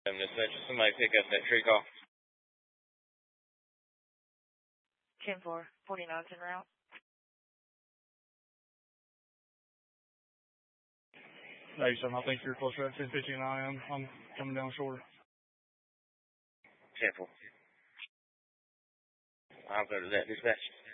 Dispatcher, somebody pick up that tree call. 10-4, 49's en route. Hey, son, I think you're closer to 10:15 I am. I'm coming down short. 10-4. I'll go to that dispatch.